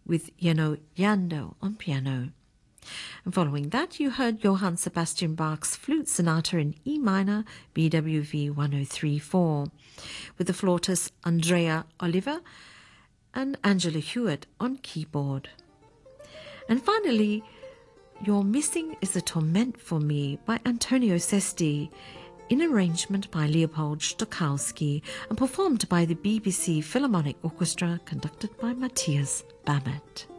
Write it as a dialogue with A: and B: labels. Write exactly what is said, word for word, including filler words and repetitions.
A: with Jenno Jandel on piano. And following that, you heard Johann Sebastian Bach's Flute Sonata in E minor, B W V one oh three four, with the flautist Andrea Oliver and Angela Hewitt on keyboard. And finally, You're Missing is a Torment for Me by Antonio Sesti, in arrangement by Leopold Stokowski and performed by the B B C Philharmonic Orchestra, conducted by Matthias Bammert.